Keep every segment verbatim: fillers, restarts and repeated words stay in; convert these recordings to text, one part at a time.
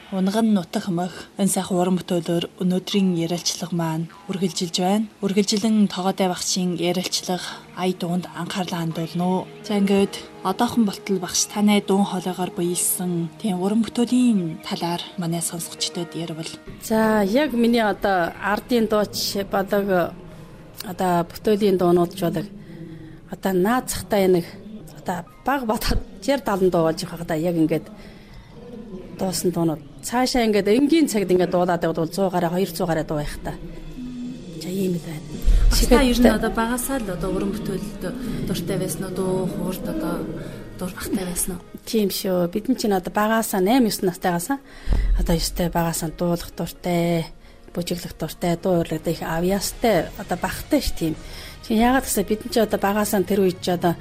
Унган нутаг хэмэх энэ сайхан уран бүтээлээр өнөөдрийн ярилцлага маань үргэлжилж байна. Үргэлжилэн тогоотой багшийн ярилцлага ая дуунд анхаарлаа хандуулно. За ингээд одоохон болтол багш танай дуун хоолойгоор биелсэн тийм уран бүтээлийн талаар манай сонсогчдод ярил. За яг миний одоо ардын дууч бодог одоо бүтээлийн дуунууд ч бодог. Одоо наацхтай нэг одоо баг батад жир талан дуу болж байгаа да яг ингээд дуусан дуунууд цаашаа ингээд энгийн цагт ингээд дуулаад байвал сто гараа хоёр сто гараа дуу байх та. За ийм л байна. Та ер нь одоо багасаа л одоо уран бүтээлд дуртай байсан уу? Дуу хуурд одоо дур бахтай байсан уу? Тийм шүү. Бидний чинь одоо багасаа восемь девять настайгаасаа одоо ёстой багасаа дуулах дуртай, бүжиглэх дуртай, дуу урлагд их авьяастай одоо бахтай ш тийм. Чи яагаад гэвэл бидний чи одоо багасаа тэр үед чи одоо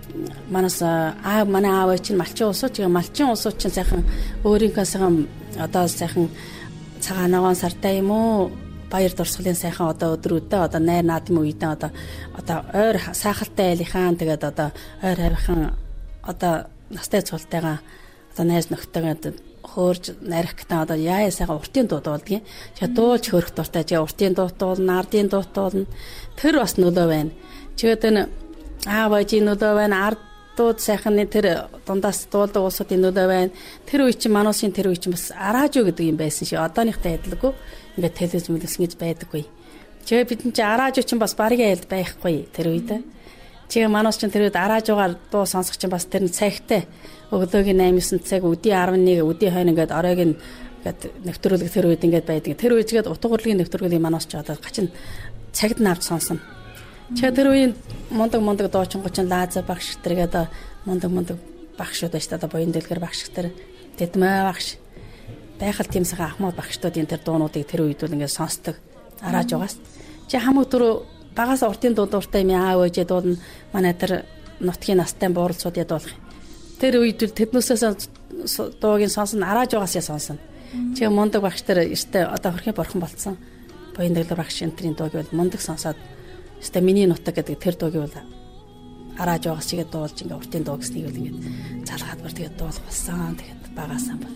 манаас аа манай аав чинь малчин усууч малчин усууч чинь сайхан өөрийнхөө сайхан одоо сайхан цагаан ногоон сартай юм уу баяр дурсгалын сайхан одоо өдрүүдээ одоо найр наадмын үедээ одоо одоо ойр сайхалтай айлынхаа тэгээд одоо ойр хавийнхан одоо настай цуултайгаа одоо найз нөхдөйгээ хөөрж нарих гэдэг одоо яа сайхан уртын дуу дуулдаг. Чи дуулж хөрөх дуртай чи уртын дуу дуулна, ардын дуу дуулна. Тэр бас нөлөө байна. Чигээд энэ аав ээжийн нөлөө байна, ардууд сайхны тэр дундаас дуулдаг уусуудын нөлөө байна. Тэр үе чинь мануусын тэр үе чинь бас араажуу гэдэг юм байсан ши. Одооныхтай адилгүй. Ингээд телевиз мэлсэн гэж байдаггүй. Чигээ бид чинь араажуу чинь бас баригийн айлд байхгүй тэр үед. Чигээ мануус чинь тэр үед араажуугаар дуу сонсох чинь бас тэр цагтай. Өглөөгийн восемь девять цаг өдийн eleven өдийн хойно ингээд оройг нь ингээд нэвтрүүлэг тэр үед ингээд байдаг. Тэр үегээд утга хурлын нэвтрүүлгийн манаас ч одоо гачин цагт навч сонсон. Чигээ тэр үеийн мундаг мундаг дуучингууд чинь Лаза багш тэргээ одоо мундаг мундаг багшуд байж та одоо буян дэлгэр багш тэр Тэдмээ багш байхал тийм сайхан ахмад багштуудын тэр дуунуудыг тэр үед бол ингээд сонсдог араажуугаас. Чи хамаг түр багаас уртын дуу дуртай юм аа өөжээ дуулна манай тэр нутгийн настай бууралцууд ядуулах. Тэр үед л тэднээсээ дуугийн сонсон араажуугаас я сонсон. Чи мундаг багш тэр өстэй одоо хөрхийн борхон болцсон. Буян дэлгэр багш энтрийн дууг бол мундаг сонсоод өстэй миний нутаг гэдэг тэр дууг бол араажуугаас чигээ дуулж ингээд уртын дуу гэснийг бол ингээд залгаад бүр тэгээд дуулах болсон. Тэгээд багаасаа бол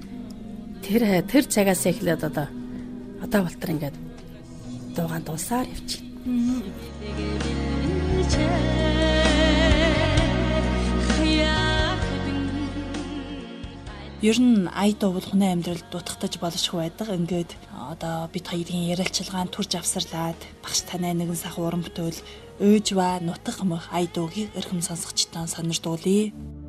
тэр тэр цагаас эхлээд одоо одоо болтор ингээд дуугаан дуусаар явчих. Ер нь ая дуу бол хүний амьдралд дутагдаж болшгүй байдаг. Ингээд одоо бид хоёрын ярилцлагаанд турж авсарлаад багш танай нэгэн сайхан уран бүтээл Өөжва нутаг хэмэх ая дуугийг өрхөм сонсогчдоо сонирдуулъя.